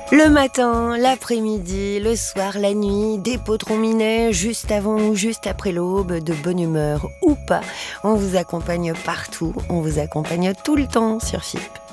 Le matin, l'après-midi, le soir, la nuit, des potrons minets, juste avant ou juste après l'aube, de bonne humeur ou pas. On vous accompagne partout, on vous accompagne tout le temps sur FIP.